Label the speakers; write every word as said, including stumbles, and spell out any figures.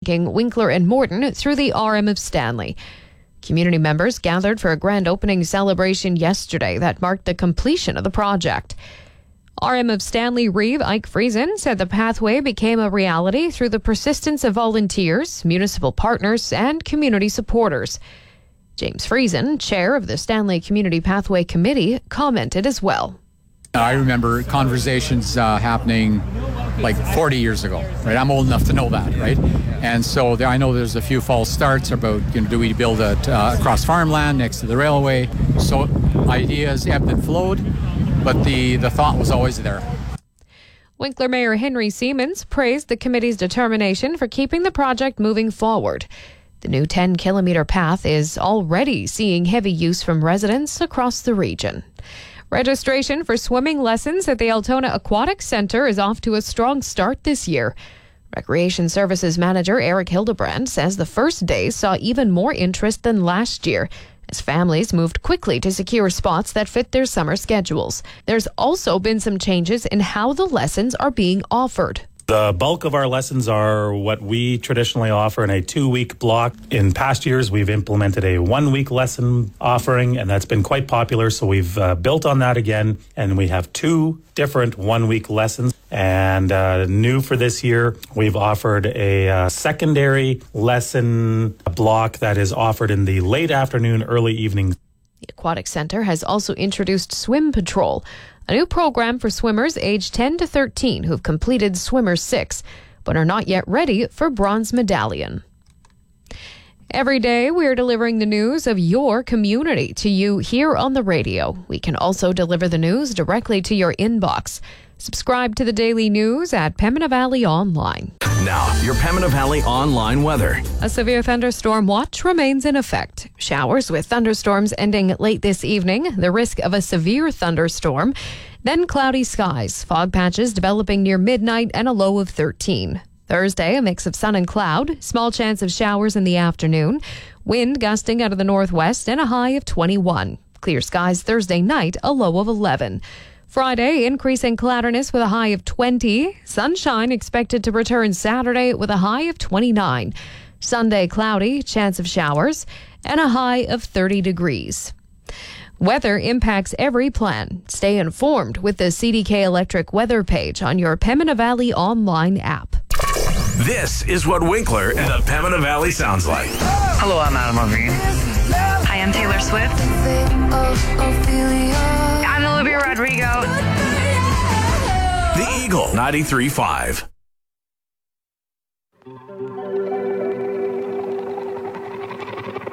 Speaker 1: taking Winkler and Morton through the R M of Stanley. Community members gathered for a grand opening celebration yesterday that marked the completion of the project. R M of Stanley Reeve Ike Friesen said the pathway became a reality through the persistence of volunteers, municipal partners, and community supporters. James Friesen, chair of the Stanley Community Pathway Committee, commented as well.
Speaker 2: I remember conversations uh, happening like forty years ago, right? I'm old enough to know that, right? And so there, I know there's a few false starts about, you know, do we build it uh, across farmland next to the railway? So ideas ebbed and flowed, but the, the thought was always there.
Speaker 1: Winkler Mayor Henry Siemens praised the committee's determination for keeping the project moving forward. The new ten-kilometre path is already seeing heavy use from residents across the region. Registration for swimming lessons at the Altona Aquatic Centre is off to a strong start this year. Recreation Services Manager Eric Hildebrand says the first day saw even more interest than last year, as families moved quickly to secure spots that fit their summer schedules. There's also been some changes in how the lessons are being offered.
Speaker 3: The bulk of our lessons are what we traditionally offer in a two-week block. In past years, we've implemented a one-week lesson offering, and that's been quite popular. So we've uh, built on that again, and we have two different one-week lessons. And uh, new for this year, we've offered a uh, secondary lesson block that is offered in the late afternoon, early evening.
Speaker 1: The Aquatic Centre has also introduced Swim Patrol, a new program for swimmers aged ten to thirteen who've completed Swimmer six, but are not yet ready for Bronze Medallion. Every day, we're delivering the news of your community to you here on the radio. We can also deliver the news directly to your inbox. Subscribe to the daily news at Pembina Valley Online.
Speaker 4: Now, your Pembina Valley online weather.
Speaker 1: A severe thunderstorm watch remains in effect. Showers with thunderstorms ending late this evening. The risk of a severe thunderstorm. Then cloudy skies. Fog patches developing near midnight and a low of thirteen. Thursday, a mix of sun and cloud. Small chance of showers in the afternoon. Wind gusting out of the northwest and a high of twenty-one. Clear skies Thursday night, a low of eleven. Friday, increasing cloudiness with a high of twenty. Sunshine expected to return Saturday with a high of twenty-nine. Sunday, cloudy, chance of showers, and a high of thirty degrees. Weather impacts every plan. Stay informed with the C D K Electric weather page on your Pembina Valley online app.
Speaker 4: This is what Winkler and the Pembina Valley sounds like.
Speaker 5: Hello, I'm Adam Levine.
Speaker 6: Hi, I'm Taylor Swift.
Speaker 5: I'm Olivia Rodrigo.
Speaker 4: The Eagle ninety-three point five.